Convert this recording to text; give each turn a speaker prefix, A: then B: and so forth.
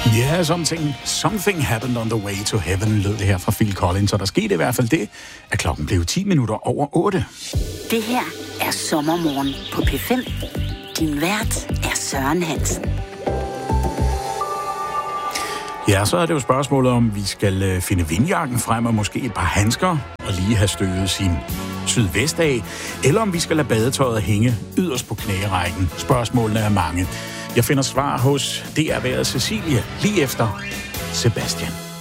A: Ja, yeah, something happened on the way to heaven, lød det her fra Phil Collins, og der skete i hvert fald det, at klokken blev 10 minutter over 8.
B: Det her er Sommermorgen på P5. Din vært er Søren Hansen.
A: Ja, så er det jo spørgsmålet, om vi skal finde vindjakken frem og måske et par handsker og lige have støvet sin sydvest af, eller om vi skal lade badetøjet hænge yderst på knærækken. Spørgsmålene er mange. Jeg finder svar hos DR-været Cecilie lige efter Sebastian.